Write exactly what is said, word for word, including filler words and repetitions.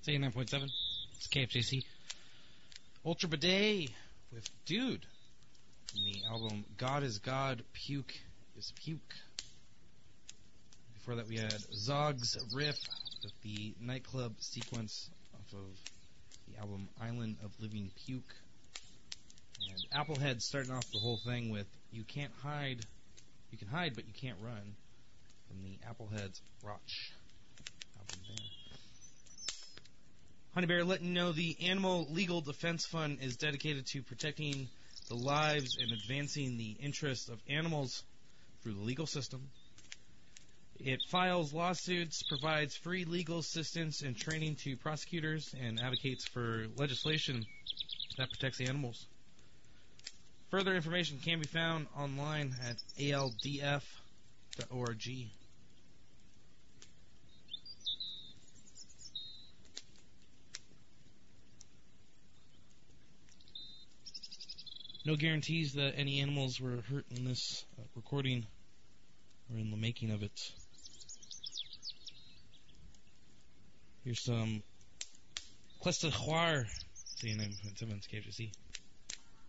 It's eighty-nine point seven. It's K F J C. Ultra Bidet with Dude from the album God is God, Puke is Puke. Before that we had Zog's Riff with the nightclub sequence off of the album Island of Living Puke. And Applehead starting off the whole thing with You Can't Hide, You Can Hide But You Can't Run from the Applehead's Roch album there. Honey Bear letting you know the Animal Legal Defense Fund is dedicated to protecting the lives and advancing the interests of animals through the legal system. It files lawsuits, provides free legal assistance and training to prosecutors, and advocates for legislation that protects the animals. Further information can be found online at A L D F dot org. No guarantees that any animals were hurt in this uh, recording or in the making of it. Here's some Cuesta Juar, eighty-nine point seven K F J C.